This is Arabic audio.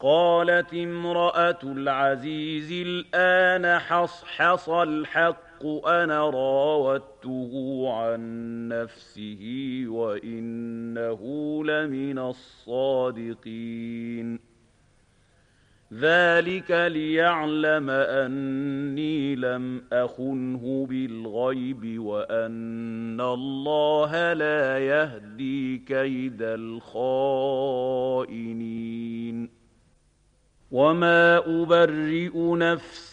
قالت امرأة العزيز الآن حصحص الحق أنا راودته عن نفسه وإنه لمن الصادقين ذلك ليعلم أني لم أخنه بالغيب وأن الله لا يهدي كيد الخائنين وما أبرئ نفسي